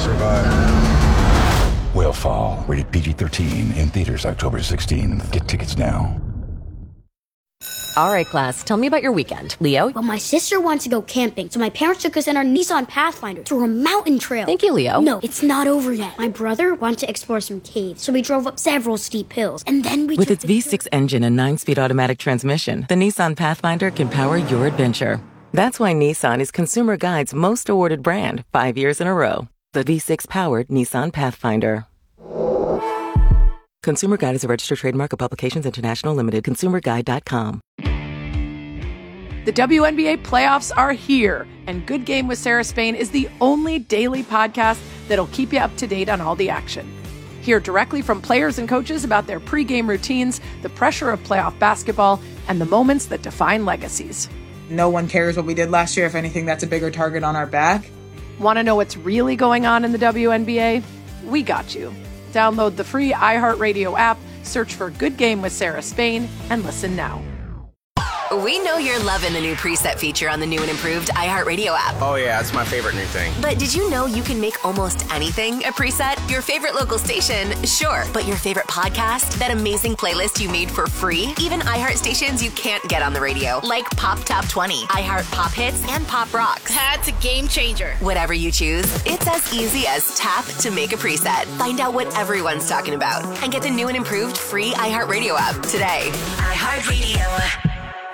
Whale, rated PG-13, in theaters October 16th. Get tickets now. All right, class, tell me about your weekend. Leo? Well, my sister wanted to go camping, so my parents took us in our Nissan Pathfinder to a mountain trail. Thank you, Leo. No, it's not over yet. My brother wanted to explore some caves, so we drove up several steep hills, and then we With its V6 engine and 9-speed automatic transmission, the Nissan Pathfinder can power your adventure. That's why Nissan is Consumer Guide's most awarded brand 5 years in a row. The V6-powered Nissan Pathfinder. Consumer Guide is a registered trademark of Publications International Limited. ConsumerGuide.com. The WNBA playoffs are here, and Good Game with Sarah Spain is the only daily podcast that'll keep you up to date on all the action. Hear directly from players and coaches about their pregame routines, the pressure of playoff basketball, and the moments that define legacies. No one cares what we did last year. If anything, that's a bigger target on our back. Want to know what's really going on in the WNBA? We got you. Download the free iHeartRadio app, search for Good Game with Sarah Spain, and listen now. We know you're loving the new preset feature on the new and improved iHeartRadio app. Oh, yeah, it's my favorite new thing. But did you know you can make almost anything a preset? Your favorite local station? Sure. But your favorite podcast? That amazing playlist you made for free? Even iHeart stations you can't get on the radio, like Pop Top 20, iHeart Pop Hits, and Pop Rocks. That's a game changer. Whatever you choose, it's as easy as tap to make a preset. Find out what everyone's talking about and get the new and improved free iHeartRadio app today. iHeartRadio.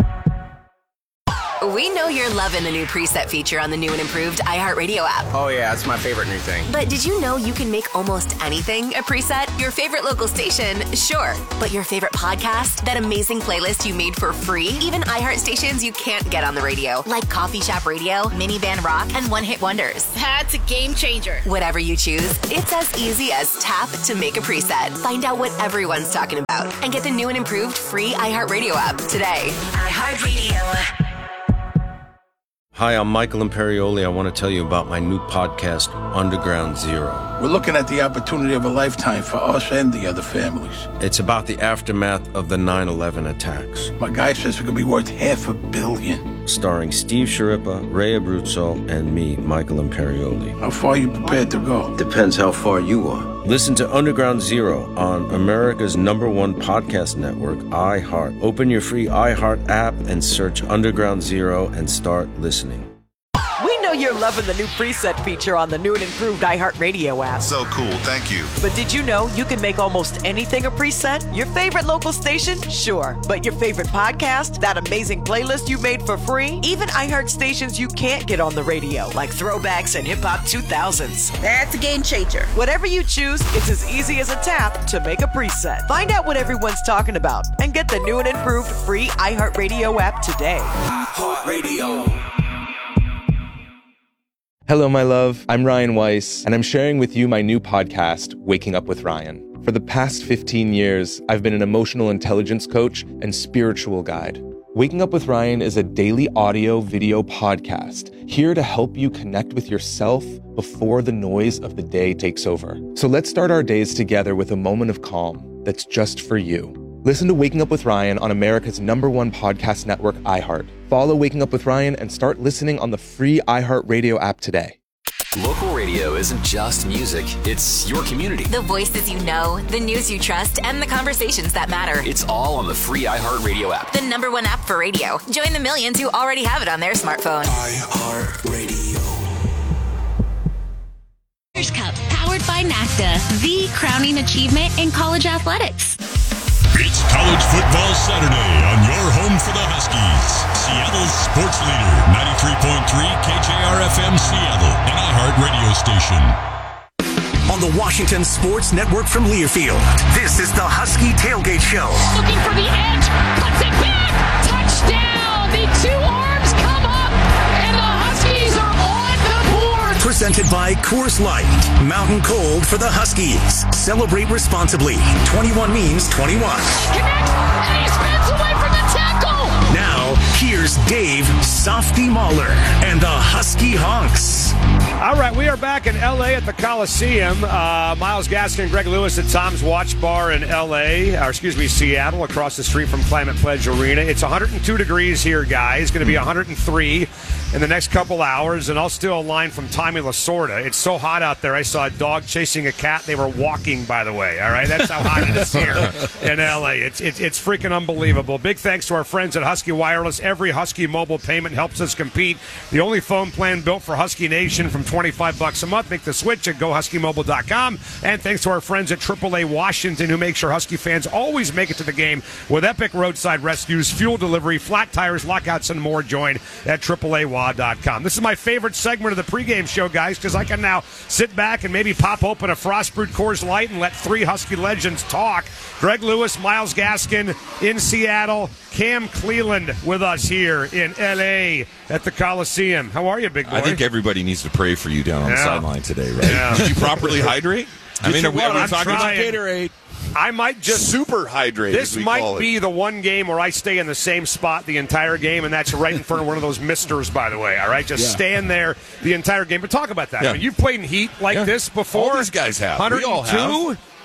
We know you're loving the new preset feature on the new and improved iHeartRadio app. Oh, yeah, it's my favorite new thing. But did you know you can make almost anything a preset? Your favorite local station? Sure. But your favorite podcast? That amazing playlist you made for free? Even iHeart stations you can't get on the radio, like Coffee Shop Radio, Minivan Rock, and One Hit Wonders. That's a game changer. Whatever you choose, it's as easy as tap to make a preset. Find out what everyone's talking about and get the new and improved free iHeartRadio app today. iHeartRadio. Hi, I'm Michael Imperioli. I want to tell you about my new podcast, Underground Zero. We're looking at the opportunity of a lifetime for us and the other families. It's about the aftermath of the 9/11 attacks. My guy says it could be worth $500 million. Starring Steve Sciarippa, Ray Abruzzo, and me, Michael Imperioli. How far are you prepared to go? Depends how far you are. Listen to Underground Zero on America's #1 podcast network, iHeart. Open your free iHeart app and search Underground Zero and start listening. We know you're loving the new preset feature on the new and improved iHeartRadio app. So cool, thank you. But did you know you can make almost anything a preset? Your favorite local station? Sure. But your favorite podcast? That amazing playlist you made for free? Even iHeart stations you can't get on the radio, like Throwbacks and Hip Hop 2000s. That's a game changer. Whatever you choose, it's as easy as a tap to make a preset. Find out what everyone's talking about and get the new and improved free iHeartRadio app today. iHeartRadio. Hello, my love. I'm Ryan Weiss, and I'm sharing with you my new podcast, Waking Up with Ryan. For the past 15 years, I've been an emotional intelligence coach and spiritual guide. Waking Up with Ryan is a daily audio video podcast here to help you connect with yourself before the noise of the day takes over. So let's start our days together with a moment of calm that's just for you. Listen to Waking Up with Ryan on America's #1 podcast network, iHeart. Follow Waking Up with Ryan and start listening on the free iHeartRadio app today. Local radio isn't just music, it's your community. The voices you know, the news you trust, and the conversations that matter. It's all on the free iHeartRadio app. The #1 app for radio. Join the millions who already have it on their smartphone. iHeartRadio. Cup, powered by NACDA, the crowning achievement in college athletics. It's College Football Saturday on your home for the Huskies. Seattle's sports leader, 93.3 KJR-FM Seattle, an iHeart radio station. On the Washington Sports Network from Learfield, this is the Husky Tailgate Show. Looking for the edge, puts it back, touchdown! The two arms come up, and the Huskies are on the board. Presented by Coors Light, Mountain Cold for the Huskies. Celebrate responsibly. 21 means 21. Connect, and he spins away from the tackle. Now, here's Dave Softy Mahler and the Husky Honks. All right, we are back in L.A. at the Coliseum. Myles Gaskin and Greg Lewis at Tom's Watch Bar in Seattle, across the street from Climate Pledge Arena. It's 102 degrees here, guys. Going to be 103 in the next couple hours, and I'll steal a line from Tommy Lasorda. It's so hot out there, I saw a dog chasing a cat. They were walking, by the way, all right? That's how hot it is here in L.A. It's freaking unbelievable. Big thanks to our friends at Husky Wireless. Every Husky mobile payment helps us compete. The only phone plan built for Husky Nation from $25 a month. Make the switch at GoHuskyMobile.com. And thanks to our friends at AAA Washington, who make sure Husky fans always make it to the game with epic roadside rescues, fuel delivery, flat tires, lockouts, and more. Join at AAAWA.com. This is my favorite segment of the pregame show, guys, because I can now sit back and maybe pop open a Frostbrewed Coors Light and let three Husky legends talk. Greg Lewis, Myles Gaskin in Seattle, Cam Cleland with us here in L.A. at the Coliseum. How are you, big boy? I think everybody needs to pray for you down on the sideline today, right? Yeah. Did you properly hydrate? I mean, are we talking about trying. Gatorade? I might just super hydrate. This might be the one game where I stay in the same spot the entire game, and that's right in front of one of those misters, by the way. All right, just stand there the entire game. But talk about that. Yeah. I mean, you've played in heat like this before. All these guys have. 102. We all have.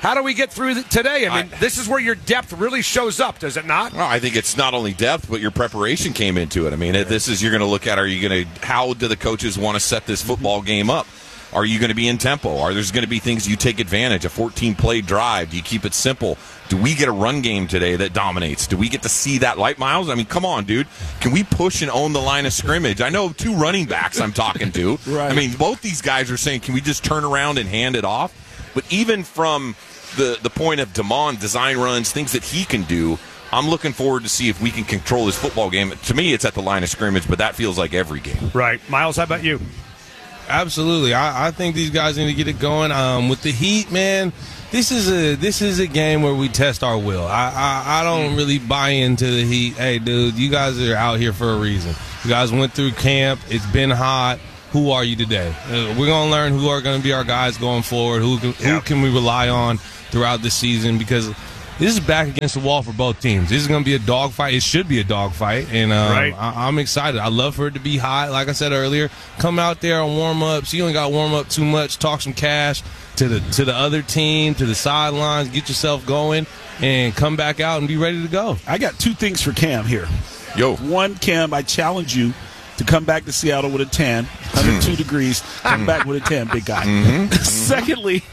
How do we get through today? I mean, this is where your depth really shows up, does it not? Well, I think it's not only depth, but your preparation came into it. I mean, this is you're going to look at. How do the coaches want to set this football game up? Are you going to be in tempo? Are there going to be things you take advantage? A 14-play drive? Do you keep it simple? Do we get a run game today that dominates? Do we get to see that light, Miles? I mean, come on, dude. Can we push and own the line of scrimmage? I know 2 running backs I'm talking to. Right. I mean, both these guys are saying, can we just turn around and hand it off? But even from the point of Damon, design runs, things that he can do, I'm looking forward to see if we can control this football game. To me, it's at the line of scrimmage, but that feels like every game. Right. Miles, how about you? Absolutely. I think these guys need to get it going. With the Heat, man, this is a game where we test our will. I don't really buy into the Heat. Hey, dude, you guys are out here for a reason. You guys went through camp. It's been hot. Who are you today? We're going to learn who are going to be our guys going forward, who can we rely on throughout the season, because this is back against the wall for both teams. This is going to be a dogfight. It should be a dogfight, and right. I'm excited. I love for it to be hot. Like I said earlier, come out there on warm-ups. You ain't got to warm up too much. Talk some cash to the other team, to the sidelines. Get yourself going, and come back out and be ready to go. I got 2 things for Cam here. Yo. One, Cam, I challenge you to come back to Seattle with a tan, 102 degrees. Come back with a tan, big guy. Secondly,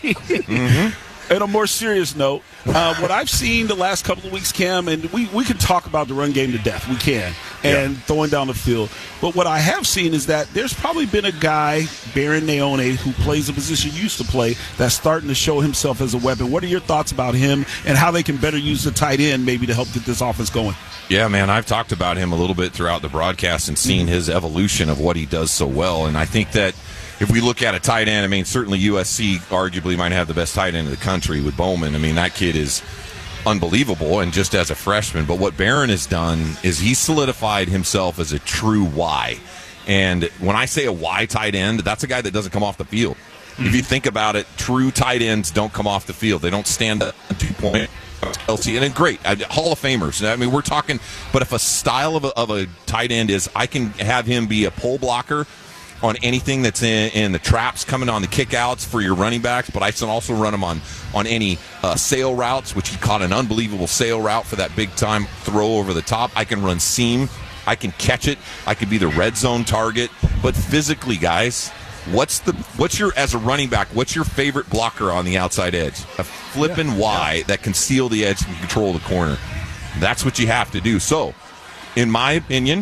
on a more serious note, what I've seen the last couple of weeks, Cam, and we can talk about the run game to death. We can. And throwing down the field. But what I have seen is that there's probably been a guy, Baron Naone, who plays a position you used to play, that's starting to show himself as a weapon. What are your thoughts about him and how they can better use the tight end maybe to help get this offense going? Yeah, man, I've talked about him a little bit throughout the broadcast and seen his evolution of what he does so well. And I think that if we look at a tight end, I mean, certainly USC arguably might have the best tight end in the country with Bowman. I mean, that kid is unbelievable, and just as a freshman. But what Barron has done is he solidified himself as a true Y. And when I say a Y tight end, that's a guy that doesn't come off the field. If you think about it, true tight ends don't come off the field. They don't stand up 2-point. LC, and great Hall of Famers. I mean, we're talking, but if a style of a tight end is, I can have him be a pole blocker on anything that's in the traps coming on the kickouts for your running backs, but I can also run him on any sail routes, which he caught an unbelievable sail route for that big time throw over the top. I can run seam. I can catch it. I could be the red zone target. But physically, guys, what's your, as a running back, what's your favorite blocker on the outside edge? A flippin' Y that can seal the edge and control the corner. That's what you have to do. So, in my opinion,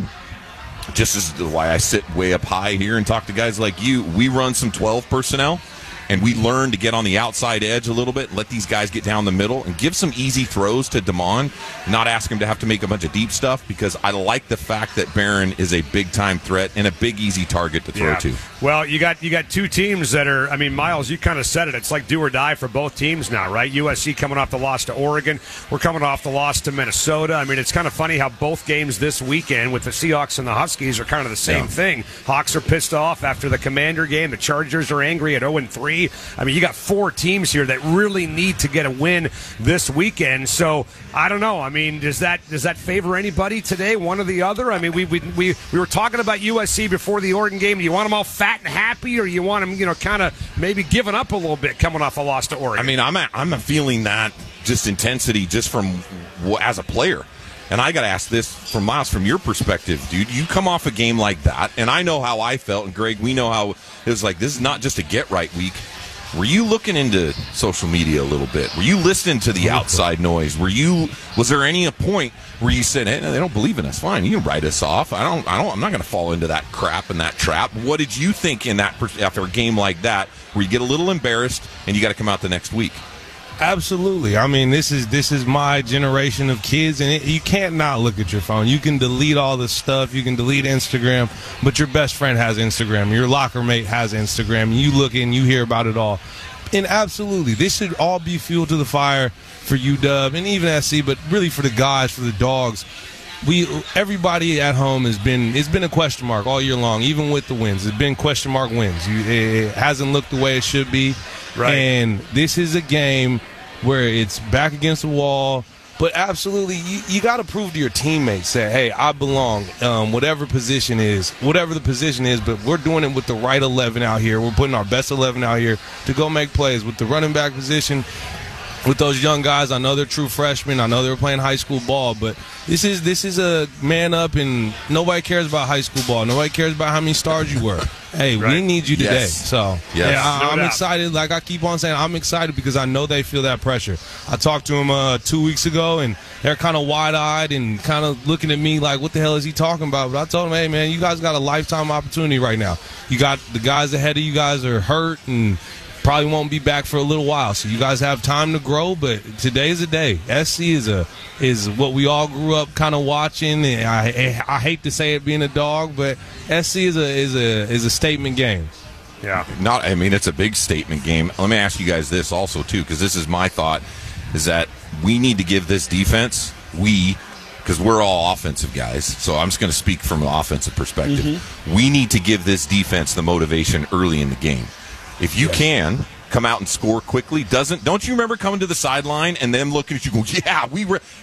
just as why I sit way up high here and talk to guys like you, we run some 12 personnel, and we learn to get on the outside edge a little bit, let these guys get down the middle, and give some easy throws to Damon, not ask him to have to make a bunch of deep stuff, because I like the fact that Barron is a big-time threat and a big, easy target to throw to. Well, you got 2 teams that are, I mean, Miles, you kind of said it. It's like do or die for both teams now, right? USC coming off the loss to Oregon. We're coming off the loss to Minnesota. I mean, it's kind of funny how both games this weekend with the Seahawks and the Huskies are kind of the same thing. Hawks are pissed off after the Commander game. The Chargers are angry at 0-3. I mean, you got 4 teams here that really need to get a win this weekend. So, I don't know. I mean, does that favor anybody today, one or the other? I mean, we were talking about USC before the Oregon game. Do you want them all fat and happy, or you want them, kind of maybe giving up a little bit coming off a loss to Oregon? I mean, I'm feeling that just intensity just from as a player. And I got to ask this from Miles, from your perspective, dude. You come off a game like that, and I know how I felt, and Greg, we know how it was like. This is not just a get-right week. Were you looking into social media a little bit? Were you listening to the outside noise? Was there any point where you said, "Hey, they don't believe in us. Fine, you can write us off. I'm not going to fall into that crap and that trap." What did you think in that after a game like that, where you get a little embarrassed and you got to come out the next week? Absolutely. I mean, this is my generation of kids, and you can't not look at your phone. You can delete all the stuff. You can delete Instagram, but your best friend has Instagram. Your locker mate has Instagram. You look in, you hear about it all. And absolutely, this should all be fuel to the fire for UW and even SC, but really for the guys, for the dogs. Everybody at home it's been a question mark all year long, even with the wins. It's been question mark wins. It hasn't looked the way it should be. Right. And this is a game where it's back against the wall. But absolutely, you got to prove to your teammates that, hey, I belong, whatever the position is. But we're doing it with the right 11 out here. We're putting our best 11 out here to go make plays. With the running back position, with those young guys. I know they're true freshmen. I know they were playing high school ball, but this is a man up, and nobody cares about high school ball. Nobody cares about how many stars you were. Hey, we need you today. Yes. So I'm excited. Like I keep on saying, I'm excited because I know they feel that pressure. I talked to them 2 weeks ago, and they're kind of wide-eyed and kind of looking at me like, what the hell is he talking about? But I told them, hey, man, you guys got a lifetime opportunity right now. You got the guys ahead of you guys are hurt and probably won't be back for a little while, so you guys have time to grow. But today's a day. SC is what we all grew up kind of watching. And I hate to say it being a dog, but SC is a statement game. Yeah, it's a big statement game. Let me ask you guys this also too, because this is my thought: is that we need to give this defense because we're all offensive guys. So I'm just going to speak from an offensive perspective. Mm-hmm. We need to give this defense the motivation early in the game. If you can come out and score quickly, don't you remember coming to the sideline and them looking at you going, yeah,